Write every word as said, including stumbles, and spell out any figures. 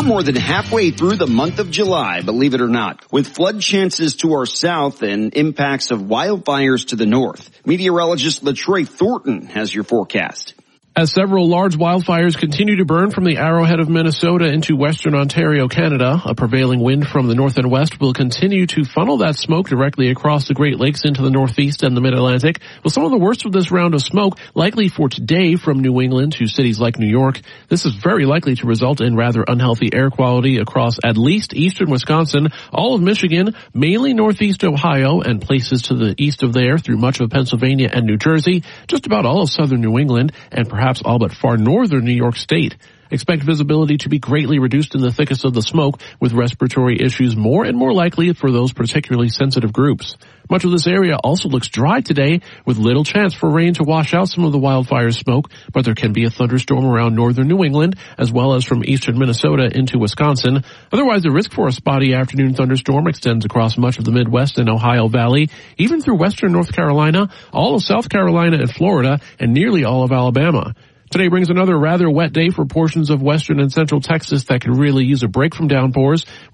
more than halfway through the month of July, believe it or not, with flood chances to our south and impacts of wildfires to the north. Meteorologist LaTroy Thornton has your forecast. As several large wildfires continue to burn from the Arrowhead of Minnesota into western Ontario, Canada, a prevailing wind from the north and west will continue to funnel that smoke directly across the Great Lakes into the northeast and the mid-Atlantic, with some of the worst of this round of smoke likely for today from New England to cities like New York. This is very likely to result in rather unhealthy air quality across at least eastern Wisconsin, all of Michigan, mainly northeast Ohio, and places to the east of there through much of Pennsylvania and New Jersey, just about all of southern New England, and perhaps Perhaps all but far northern New York State. Expect visibility to be greatly reduced in the thickest of the smoke, with respiratory issues more and more likely for those particularly sensitive groups. Much of this area also looks dry today, with little chance for rain to wash out some of the wildfire smoke, but there can be a thunderstorm around northern New England, as well as from eastern Minnesota into Wisconsin. Otherwise, the risk for a spotty afternoon thunderstorm extends across much of the Midwest and Ohio Valley, even through western North Carolina, all of South Carolina and Florida, and nearly all of Alabama. Today brings another rather wet day for portions of western and central Texas that could really use a break from downpours.